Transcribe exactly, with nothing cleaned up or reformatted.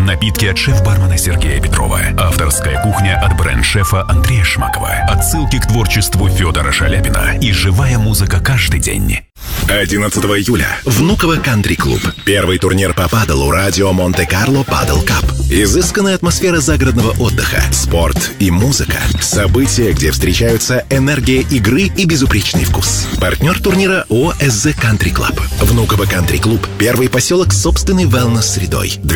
Напитки от шеф-бармена Сергея Петрова. Авторская кухня от бренд-шефа Андрея Шмакова. Отсылки к творчеству Федора Шаляпина и живая музыка каждый день. одиннадцатого июля. Внуково кантри-клуб. Первый турнир по паделу радио Монте-Карло Падел Кап. Изысканная атмосфера загородного отдыха, спорт и музыка. События, где встречаются энергия игры и безупречный вкус. Партнер турнира ООО «эс зэ Кантри Клаб». Внуково кантри-клуб. Первый поселок с собственной wellness-средой.